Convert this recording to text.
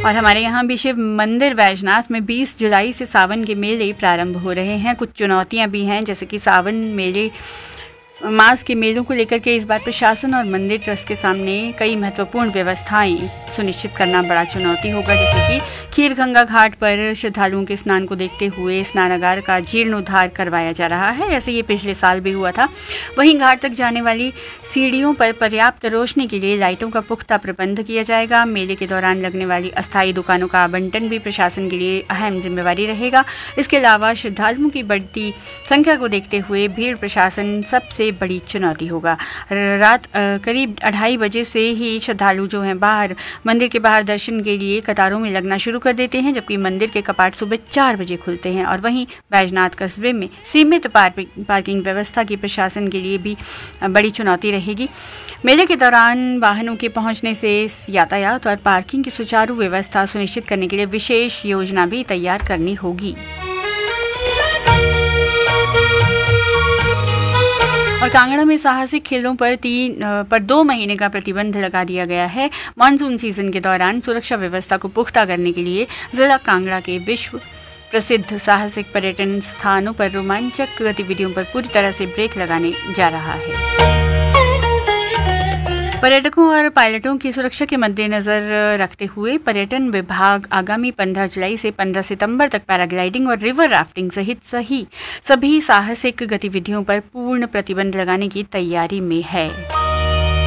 और हमारे यहाँ भी शिव मंदिर बैजनाथ में 20 जुलाई से सावन के मेले प्रारंभ हो रहे हैं। कुछ चुनौतियाँ भी हैं, जैसे कि सावन मेले मास के मेलों को लेकर के इस बार प्रशासन और मंदिर ट्रस्ट के सामने कई महत्वपूर्ण व्यवस्थाएं सुनिश्चित करना बड़ा चुनौती होगा। जैसे कि खीरगंगा घाट पर श्रद्धालुओं के स्नान को देखते हुए स्नानागार का जीर्णोद्धार करवाया जा रहा है, ऐसे ये पिछले साल भी हुआ था। वहीं घाट तक जाने वाली सीढ़ियों पर पर्याप्त रोशनी के लिए लाइटों का पुख्ता प्रबंध किया जाएगा। मेले के दौरान लगने वाली अस्थायी दुकानों का आवंटन भी प्रशासन के लिए अहम जिम्मेवारी रहेगा। इसके अलावा श्रद्धालुओं की बढ़ती संख्या को देखते हुए भीड़ प्रशासन सबसे बड़ी चुनौती होगा। रात करीब 2:30 बजे से ही श्रद्धालु जो हैं बाहर मंदिर के बाहर दर्शन के लिए कतारों में लगना शुरू कर देते हैं, जबकि मंदिर के कपाट सुबह 4 बजे खुलते हैं। और वहीं बैजनाथ कस्बे में सीमित पार्किंग व्यवस्था की प्रशासन के लिए भी बड़ी चुनौती रहेगी। मेले के दौरान वाहनों के पहुंचने से यातायात और पार्किंग की सुचारू व्यवस्था सुनिश्चित करने के लिए विशेष योजना भी तैयार करनी होगी। और कांगड़ा में साहसिक खेलों पर 2 महीने का प्रतिबंध लगा दिया गया है। मानसून सीजन के दौरान सुरक्षा व्यवस्था को पुख्ता करने के लिए जिला कांगड़ा के विश्व प्रसिद्ध साहसिक पर्यटन स्थानों पर रोमांचक गतिविधियों पर पूरी तरह से ब्रेक लगाने जा रहा है। पर्यटकों और पायलटों की सुरक्षा के मद्देनजर रखते हुए पर्यटन विभाग आगामी 15 जुलाई से 15 सितंबर तक पैराग्लाइडिंग और रिवर राफ्टिंग सहित सभी साहसिक गतिविधियों पर पूर्ण प्रतिबंध लगाने की तैयारी में है।